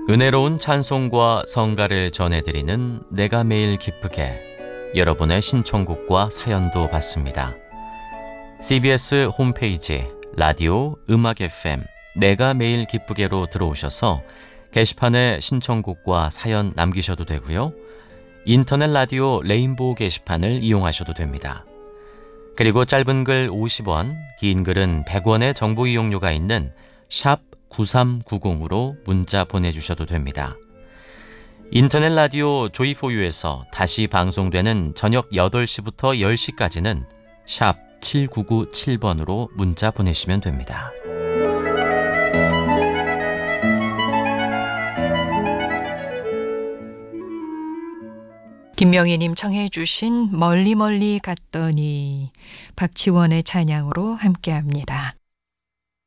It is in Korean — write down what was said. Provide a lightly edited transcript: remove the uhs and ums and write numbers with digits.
은혜로운 찬송과 성가를 전해드리는 내가 매일 기쁘게, 여러분의 신청곡과 사연도 받습니다. CBS 홈페이지 라디오 음악 FM 내가 매일 기쁘게로 들어오셔서 게시판에 신청곡과 사연 남기셔도 되고요. 인터넷 라디오 레인보우 게시판을 이용하셔도 됩니다. 그리고 짧은 글 50원, 긴 글은 100원의 정보 이용료가 있는 샵 9390으로 문자 보내주셔도 됩니다. 인터넷 라디오 조이포유에서 다시 방송되는 저녁 8시부터 10시까지는 샵 7997번으로 문자 보내시면 됩니다. 김명희님 청해 주신 멀리 멀리 갔더니 박지원의 찬양으로 함께합니다.